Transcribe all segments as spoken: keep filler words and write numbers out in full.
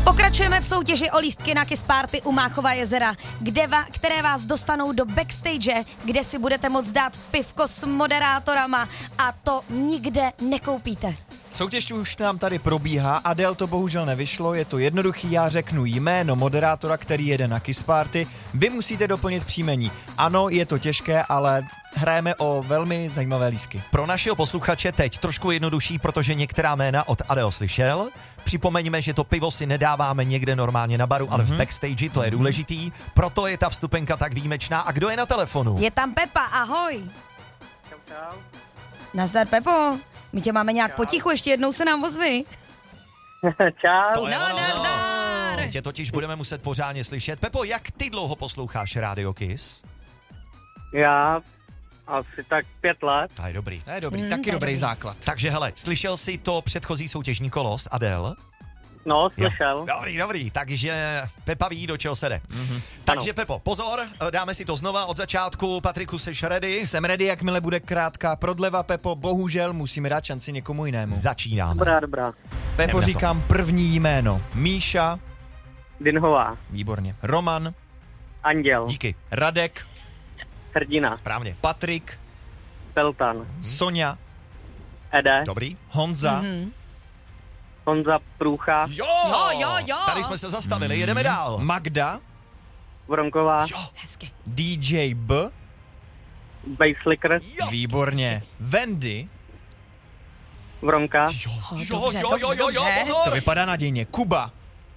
Pokračujeme v soutěži o lístky na Kiss Party u Máchova jezera, kde va, které vás dostanou do backstage, kde si budete moct dát pivko s moderátorama a to nikde nekoupíte. Soutěž už nám tady probíhá, Adel to bohužel nevyšlo, je to jednoduchý, já řeknu jméno moderátora, který jede na Kiss Party, vy musíte doplnit příjmení. Ano, je to těžké, ale hrajeme o velmi zajímavé lístky. Pro našeho posluchače teď trošku jednodušší, protože některá jména od Adel slyšel. Připomeňme, že to pivo si nedáváme někde normálně na baru, ale mm-hmm. v backstage, to je důležitý, proto je ta vstupenka tak výjimečná. A kdo je na telefonu? Je tam Pepa, ahoj. Čau, čau. Nazdar, Pepo. My tě máme nějak Čau. potichu, ještě jednou se nám ozvi. Čau. To je No, ono. nazdar. Tě totiž budeme muset pořádně slyšet. Pepo, jak ty dlouho posloucháš Radio Kiss? Já asi tak pět let. To je dobrý. To je dobrý, Mm, taky to je dobrý dobrý. základ. Takže hele, slyšel jsi to předchozí soutěžní kolo s Adel? No, slyšel. Dobrý, dobrý, takže Pepa ví, do čeho se jde. Mm-hmm. Takže Pepo, pozor, dáme si to znova od začátku. Patriku, seš ready? Jsem ready, jakmile bude krátká prodleva, Pepo, bohužel musíme dát šanci někomu jinému. Začínáme. Dobrá, dobrá. Pepo, Jdeme na to. říkám první jméno. Míša, Dinhová. výborně. Roman, Anděl. Díky. Radek, Hrdina. Správně. Patrik, Peltan. Soňa, Ede. Dobrý. Honza, Mhm. Honza Průcha. Jo, Jo, jo, jo. Tady jsme se zastavili, jedeme dál. Magda, Vronková. Jo, Hezky. D J B, Baselicker. jo. výborně. Wendy, Vronka. Jo, Oh, jo, dobře, jo, dobře, jo, jo, jo, dobře. pozor. to vypadá nadějně. Kuba,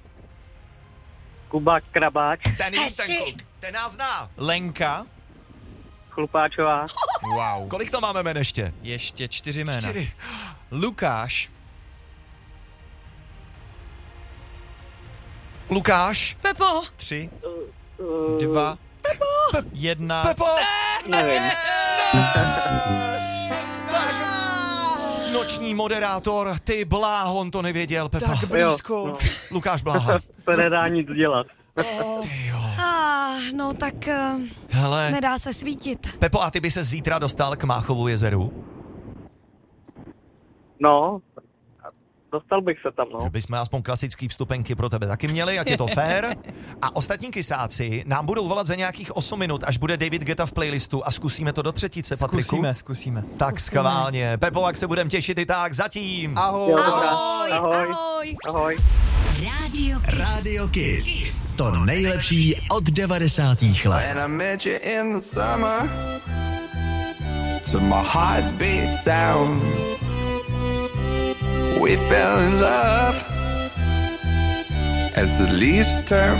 Kuba Krabáč. Ten je ten Hezky. kluk, ten nás zná. Lenka, Chlupáčová. wow. Kolik to máme jmen ještě? Ještě čtyři jména. Čtyři. Lukáš, Lukáš. Pepo. tři, Uh, dva, jedna. Pepo. Nevím. Noční moderátor, ty bláho, on to nevěděl, Pepa. Tak blízko. Jo, no. Lukáš Bláha. To nedá nic dělat. Ty jo. Ah, no tak uh, Hele, nedá se svítit. Pepo, a ty by se zítra dostal k Máchovu jezeru? No, dostal bych se tam, no. Že bychom aspoň klasický vstupenky pro tebe taky měli, ať je to fair. A ostatní kysáci nám budou volat za nějakých osm minut, až bude David Guetta v playlistu a zkusíme to do třetice, Patriku. Zkusíme, zkusíme. Tak schválně. Pepo, jak se budem těšit i tak, zatím. Ahoj. Jo, dobrá. Ahoj, Ahoj. ahoj. Ahoj. Radio Kiss. Radio Kiss. To nejlepší od devadesátých let. And I met you in the summer to my heartbeat sound. We fell in love as the leaves turn